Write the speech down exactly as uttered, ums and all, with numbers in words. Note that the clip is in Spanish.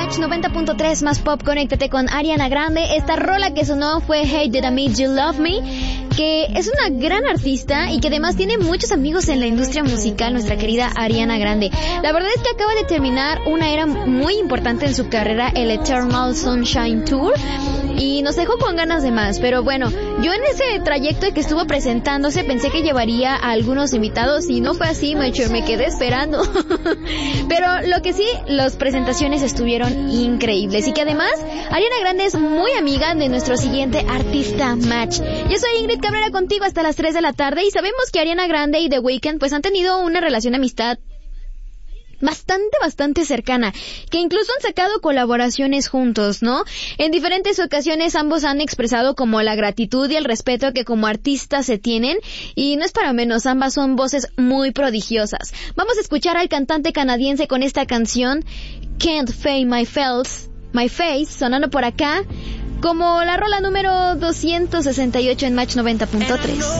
Match noventa punto tres más pop, conéctate con Ariana Grande. Esta rola que sonó fue Hey Did I Meet You Love Me, que es una gran artista y que además tiene muchos amigos en la industria musical, nuestra querida Ariana Grande. La verdad es que acaba de terminar una era muy importante en su carrera, el Eternal Sunshine Tour, y nos dejó con ganas de más. Pero bueno, yo en ese trayecto que estuvo presentándose pensé que llevaría a algunos invitados y no fue así, macho, me quedé esperando. Pero lo que sí, las presentaciones estuvieron increíbles y que además Ariana Grande es muy amiga de nuestro siguiente artista Match. Yo soy Ingrid Cabrera, contigo hasta las tres de la tarde, y sabemos que Ariana Grande y The Weeknd pues han tenido una relación de amistad bastante, bastante cercana, que incluso han sacado colaboraciones juntos, ¿no? En diferentes ocasiones ambos han expresado como la gratitud y el respeto que como artistas se tienen, y no es para menos, ambas son voces muy prodigiosas. Vamos a escuchar al cantante canadiense con esta canción, Can't Fake My Face, My Face, sonando por acá, como la rola número doscientos sesenta y ocho en Match noventa punto tres.